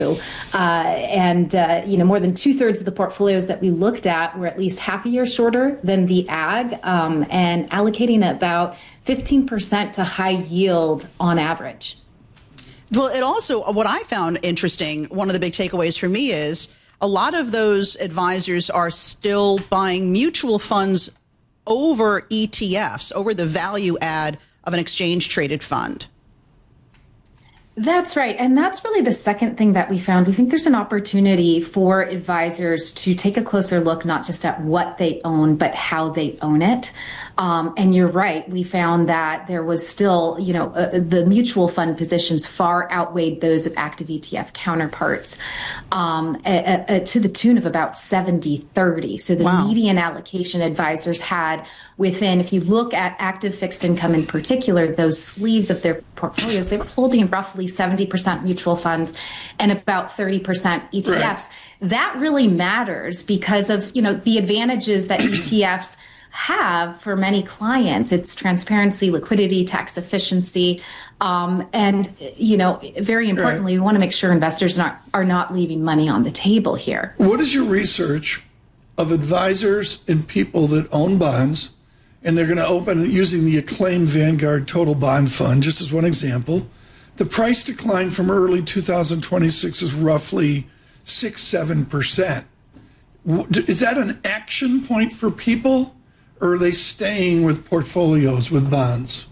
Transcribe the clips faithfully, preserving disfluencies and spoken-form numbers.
Uh, and, uh, you know, more than two thirds of the portfolios that we looked at were at least half a year shorter than the ag, um, and allocating about fifteen percent to high yield on average. Well, it also, what I found interesting, one of the big takeaways for me is a lot of those advisors are still buying mutual funds over E T Fs, over the value add of an exchange traded fund. That's right. And that's really the second thing that we found. We think there's an opportunity for advisors to take a closer look, not just at what they own, but how they own it. Um, and you're right. We found that there was still, you know, uh, the mutual fund positions far outweighed those of active E T F counterparts, um, uh, uh, to the tune of about seventy thirty. So the wow. median allocation advisors had within, if you look at active fixed income in particular, those sleeves of their portfolios, they were holding roughly seventy percent mutual funds and about thirty percent E T Fs. Right. That really matters because of, you know, the advantages that E T Fs have for many clients. It's transparency, liquidity, tax efficiency. Um, and, you know, very importantly, right. we want to make sure investors not, are not leaving money on the table here. What is your research of advisors and people that own bonds, and they're going to open using the acclaimed Vanguard Total Bond Fund, just as one example? The price decline from early two thousand twenty-six is roughly six, seven percent. Is that an action point for people, or are they staying with portfolios with bonds?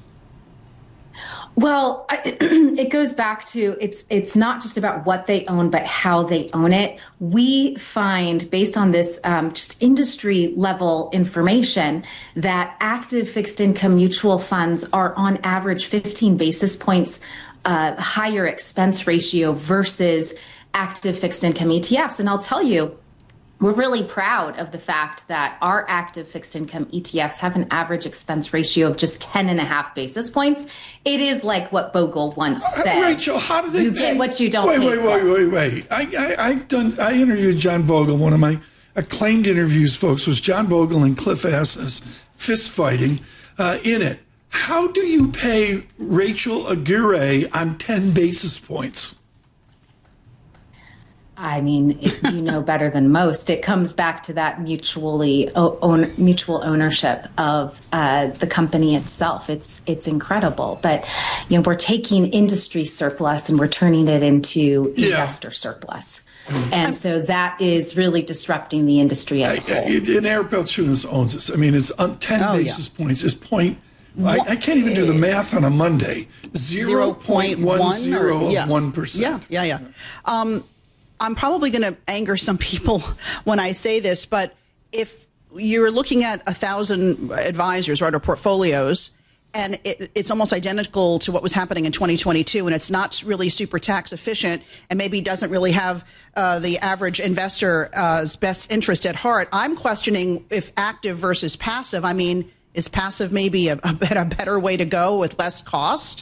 Well, it goes back to it's it's not just about what they own, but how they own it. We find, based on this um, just industry level information, that active fixed income mutual funds are on average fifteen basis points uh, higher expense ratio versus active fixed income E T Fs. And I'll tell you, we're really proud of the fact that our active fixed income E T Fs have an average expense ratio of just ten and a half basis points. It is like what Bogle once said. Uh, Rachel, how do they You pay? get what you don't wait, pay wait, wait, for. wait, wait, wait. I, I, I've done, I interviewed John Bogle. One of my acclaimed interviews, folks, was John Bogle and Cliff Asness fist fighting uh, in it. How do you pay Rachel Aguirre on ten basis points? I mean, if you know better than most. It comes back to that mutually own, mutual ownership of uh, the company itself. It's it's incredible, but you know, we're taking industry surplus and we're turning it into yeah. investor surplus, and so that is really disrupting the industry as a whole. And Eric Balchunas owns this. I mean, it's on ten oh, basis yeah. points is point. I, I can't even do the math on a Monday. Zero point one zero of one percent. Yeah, yeah, yeah. Um, I'm probably going to anger some people when I say this, but if you're looking at a thousand advisors, right, or portfolios, and it, it's almost identical to what was happening in twenty twenty-two, and it's not really super tax efficient and maybe doesn't really have uh, the average investor's uh, best interest at heart, I'm questioning if active versus passive. I mean, is passive maybe a, a better way to go with less cost?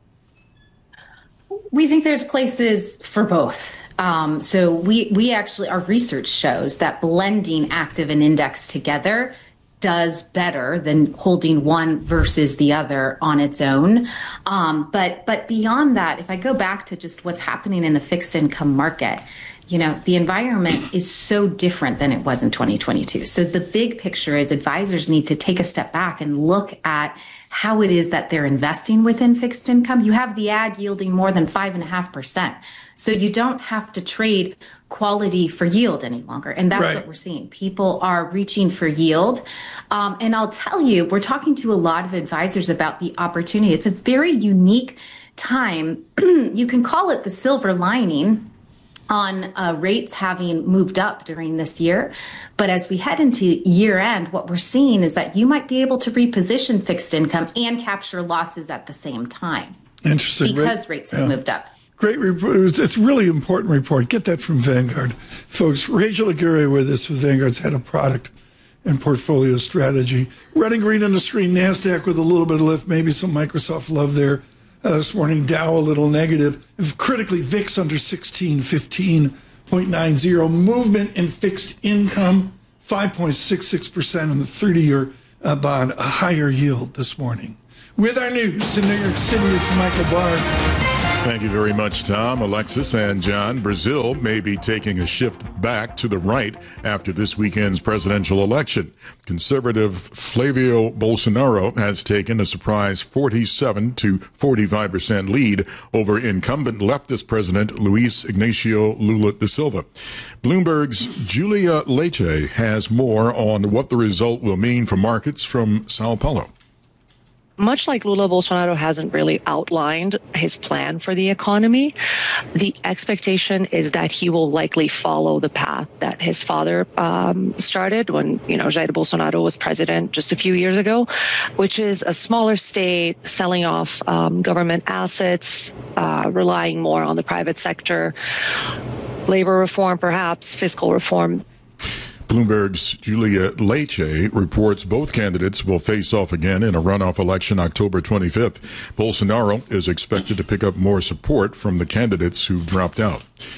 We think there's places for both. Um, so we, we actually, our research shows that blending active and index together does better than holding one versus the other on its own. Um, but, but beyond that, if I go back to just what's happening in the fixed income market, you know, the environment is so different than it was in twenty twenty-two. So the big picture is advisors need to take a step back and look at how it is that they're investing within fixed income. You have the ag yielding more than five and a half percent. So you don't have to trade quality for yield any longer. And that's right. what we're seeing. People are reaching for yield. Um, and I'll tell you, we're talking to a lot of advisors about the opportunity. It's a very unique time. You can call it the silver lining on uh, rates having moved up during this year. But as we head into year end, what we're seeing is that you might be able to reposition fixed income and capture losses at the same time. Interesting. Because rates have yeah. moved up. Great report. It's a really important report. Get that from Vanguard. Folks, Rachel Aguirre with us with Vanguard's head of product and portfolio strategy. Red and green on the screen, NASDAQ with a little bit of lift, maybe some Microsoft love there. Uh, this morning, Dow a little negative. Critically, V I X under sixteen, fifteen point nine zero. Movement in fixed income, five point six six percent on the thirty-year uh, bond, a higher yield this morning. With our news in New York City, it's Michael Barr. Thank you very much, Tom, Alexis, and John. Brazil may be taking a shift back to the right after this weekend's presidential election. Conservative Flavio Bolsonaro has taken a surprise forty-seven to forty-five percent lead over incumbent leftist president Luiz Ignacio Lula da Silva. Bloomberg's Julia Leite has more on what the result will mean for markets from Sao Paulo. Much like Lula, Bolsonaro hasn't really outlined his plan for the economy. The expectation is that he will likely follow the path that his father um, started when, you know, Jair Bolsonaro was president just a few years ago, which is a smaller state, selling off um, government assets, uh, relying more on the private sector, labor reform, perhaps, fiscal reform. Bloomberg's Julia Leite reports both candidates will face off again in a runoff election October twenty-fifth. Bolsonaro is expected to pick up more support from the candidates who've dropped out.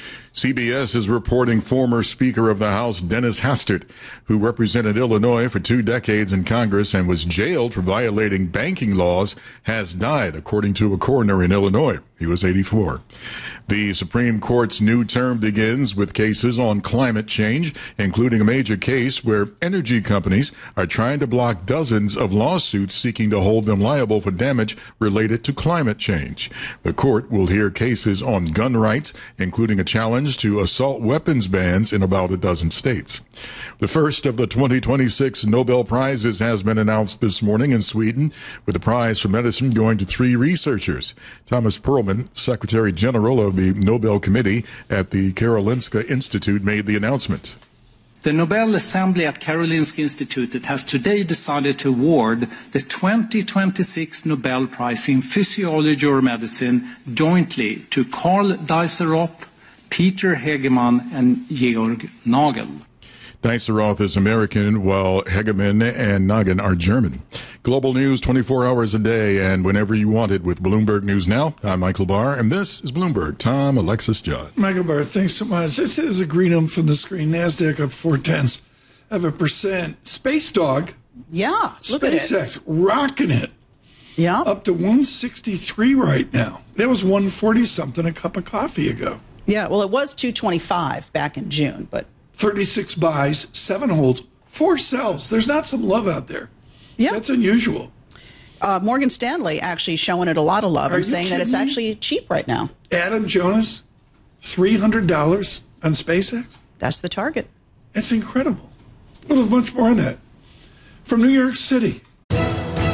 C B S is reporting former Speaker of the House Dennis Hastert, who represented Illinois for two decades in Congress and was jailed for violating banking laws, has died, according to a coroner in Illinois. He was eighty-four. The Supreme Court's new term begins with cases on climate change, including a major case where energy companies are trying to block dozens of lawsuits seeking to hold them liable for damage related to climate change. The court will hear cases on gun rights, including a challenge to assault weapons bans in about a dozen states. The first of the twenty twenty-six Nobel Prizes has been announced this morning in Sweden, with the prize for medicine going to three researchers. Thomas Perlman, Secretary General of the Nobel Committee at the Karolinska Institute, made the announcement. The Nobel Assembly at Karolinska Institutet has today decided to award the twenty twenty-six Nobel Prize in Physiology or Medicine jointly to Carl Deisseroth, Peter Hegemann, and Georg Nagel. Deisseroth is American, while Hegemann and Nagel are German. Global news twenty-four hours a day and whenever you want it with Bloomberg News Now. I'm Michael Barr, and this is Bloomberg. Tom, Alexis, John. Michael Barr, thanks so much. This is a green um from the screen. NASDAQ up four tenths of a percent. Space Dog. Yeah, look at it. SpaceX rocking it. Yeah. Up to one sixty-three right now. That was one forty something a cup of coffee ago. Yeah, well, it was two twenty-five back in June, but thirty-six buys, seven holds, four sells. There's not some love out there. yeah. That's unusual. Uh, Morgan Stanley actually showing it a lot of love Are and you saying that it's kidding me? actually cheap right now. Adam Jonas, three hundred dollars on SpaceX. That's the target. That's incredible. We'll have much more on that. From New York City,